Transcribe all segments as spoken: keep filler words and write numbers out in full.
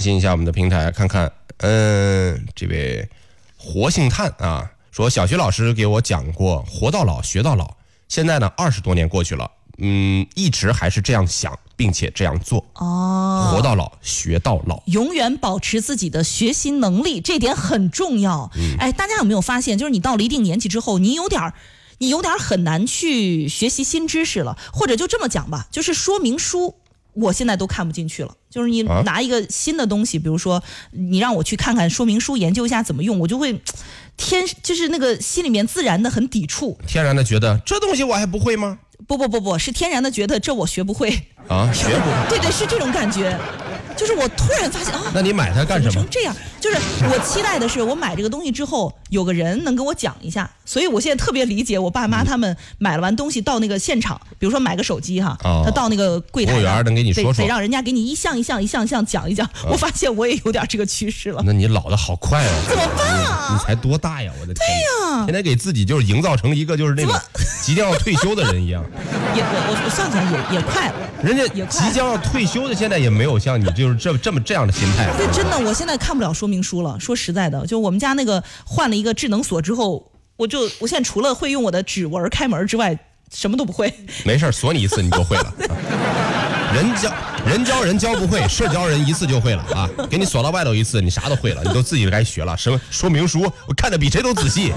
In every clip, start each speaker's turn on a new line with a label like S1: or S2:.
S1: 新一下我们的平台，看看，嗯，这位活性炭啊，说小学老师给我讲过活到老学到老，现在呢二十多年过去了，嗯，一直还是这样想，并且这样做。哦，活到老学到老，
S2: 永远保持自己的学习能力，这点很重要。嗯、哎，大家有没有发现，就是你到了一定年纪之后，你有点你有点很难去学习新知识了，或者就这么讲吧，就是说明书。我现在都看不进去了，就是你拿一个新的东西，啊、比如说你让我去看看说明书，研究一下怎么用，我就会天就是那个心里面自然的很抵触，
S1: 天然的觉得这东西我还不会吗？
S2: 不不不不，是天然的觉得这我学不会
S1: 啊，学不会。
S2: 对对，是这种感觉。就是我突然发现啊，
S1: 那你买它干什么？
S2: 成这样，就是我期待的是，我买这个东西之后，有个人能跟我讲一下。所以我现在特别理解我爸妈他们买了完东西到那个现场，比如说买个手机哈，哦、他到那个柜台，
S1: 服务员能给你说说，
S2: 得让人家给你一项一项一项一项讲一讲。哦、我发现我也有点这个趋势了。
S1: 那你老的好快啊！
S2: 怎么办啊？
S1: 你才多大呀？我的天！
S2: 对呀、啊，
S1: 现在给自己就是营造成一个就是那种即将要退休的人一样。
S2: 也我我算算也也快了。
S1: 人家即将要退休的，现在也没有像你就是这这么这样的心态。
S2: 对，真的，我现在看不了说明书了。说实在的，就我们家那个换了一个智能锁之后，我就我现在除了会用我的指纹开门之外，什么都不会。
S1: 没事，锁你一次你就会了。人教人教人教不会，是教人一次就会了啊！给你锁到外头一次，你啥都会了，你都自己该学了。什么说明书，我看的比谁都仔细。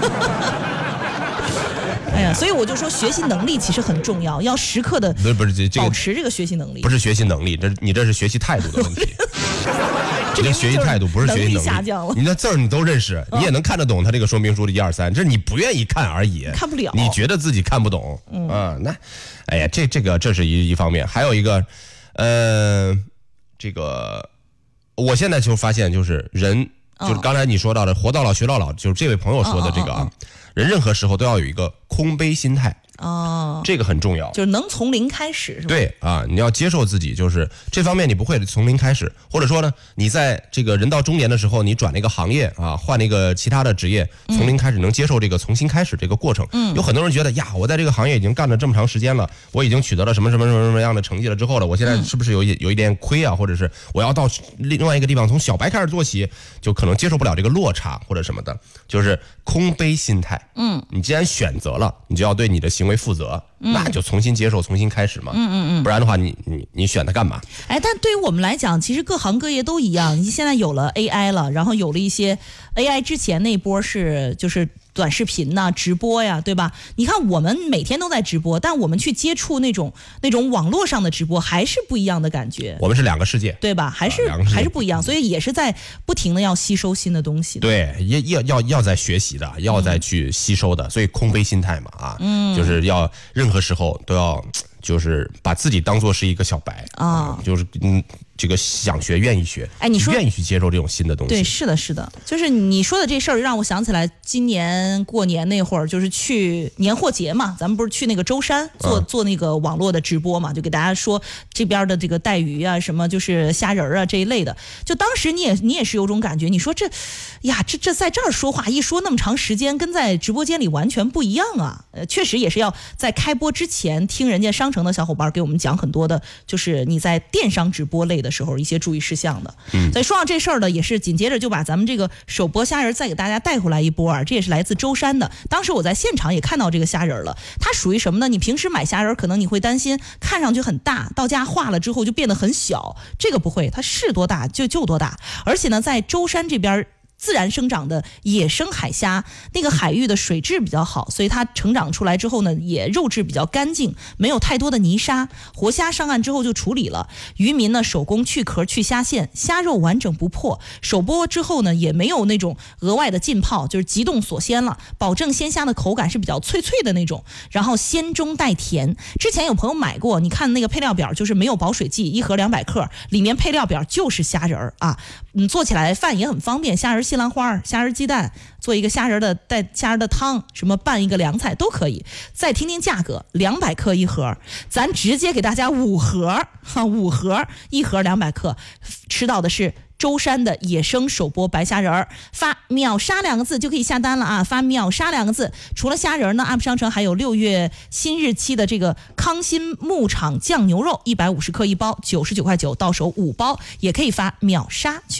S2: 哎呀，所以我就说学习能力其实很重要，要时刻的
S1: 不是这
S2: 保持这个学习能力。
S1: 不是学习能力，这你这是学习态度的问题。这个学习态度不是学习能力
S2: 下降了。
S1: 你那字儿你都认识，你也能看得懂他这个说明书的一二三，这是你不愿意看而已。
S2: 看不了，
S1: 你觉得自己看不懂，嗯，啊、那，哎呀，这这个这是一一方面，还有一个，呃，这个，我现在就发现就是人。就是刚才你说到的活到老学到老，就是这位朋友说的这个啊，人任何时候都要有一个空杯心态。哦，这个很重要，
S2: 就是能从零开始，是吧？
S1: 对啊，你要接受自己，就是这方面你不会从零开始，或者说呢，你在这个人到中年的时候，你转了一个行业啊，换了一个其他的职业，从零开始能接受这个从新开始这个过程。嗯，有很多人觉得呀，我在这个行业已经干了这么长时间了，我已经取得了什么什么什么什么样的成绩了之后了，我现在是不是有一有一点亏啊？或者是我要到另外一个地方从小白开始做起，就可能接受不了这个落差或者什么的，就是空杯心态。嗯，你既然选择了，你就要对你的行为负责，嗯、那就重新接受，重新开始嘛。嗯嗯嗯，不然的话你，你你你选它干嘛？
S2: 哎，但对于我们来讲，其实各行各业都一样。你现在有了 A I 了，然后有了一些 A I 之前那波是就是短视频呐、啊、直播呀，对吧？你看我们每天都在直播，但我们去接触那种那种网络上的直播，还是不一样的感觉。
S1: 我们是两个世界，
S2: 对吧？还是、啊、还是不一样，所以也是在不停的要吸收新的东西的。
S1: 对，要要要在学习的，要再去吸收的，嗯、所以空杯心态嘛，啊，嗯，就是要任何时候都要。就是把自己当作是一个小白啊、嗯，就是嗯，这个想学愿意学，哎，你说愿意去接受这种新的东西。
S2: 对，是的，是的，就是你说的这事儿让我想起来，今年过年那会儿，就是去年货节嘛，咱们不是去那个舟山做、嗯、做那个网络的直播嘛，就给大家说这边的这个带鱼啊，什么就是虾仁啊这一类的。就当时你也你也是有种感觉，你说这呀，这这在这儿说话一说那么长时间，跟在直播间里完全不一样啊。呃，确实也是要在开播之前听人家商城的小伙伴给我们讲很多的，就是你在电商直播类的时候一些注意事项的。嗯，所以说到这事儿呢，也是紧接着就把咱们这个首播虾仁再给大家带回来一波啊，这也是来自舟山的。当时我在现场也看到这个虾仁了，它属于什么呢？你平时买虾仁可能你会担心看上去很大，到家化了之后就变得很小，这个不会，它是多大就就多大。而且呢，在舟山这边自然生长的野生海虾，那个海域的水质比较好，所以它成长出来之后呢，也肉质比较干净，没有太多的泥沙。活虾上岸之后就处理了，渔民呢手工去壳去虾线，虾肉完整不破。首播之后呢，也没有那种额外的浸泡，就是急冻锁鲜了，保证鲜虾的口感是比较脆脆的那种，然后鲜中带甜。之前有朋友买过，你看那个配料表就是没有保水剂，一盒两百克，里面配料表就是虾仁儿啊，嗯，做起来饭也很方便，虾仁西兰花、虾仁鸡蛋，做一个虾仁的带虾仁的汤，什么拌一个凉菜都可以。再听听价格，两百克一盒，咱直接给大家五盒哈，五盒一盒两百克，吃到的是舟山的野生首播白虾仁儿，发秒杀两个字就可以下单了啊！发秒杀两个字，除了虾仁呢 ，App 商城还有六月新日期的这个康欣牧场酱牛肉，一百五十克一包，九十九块九，到手五包，也可以发秒杀。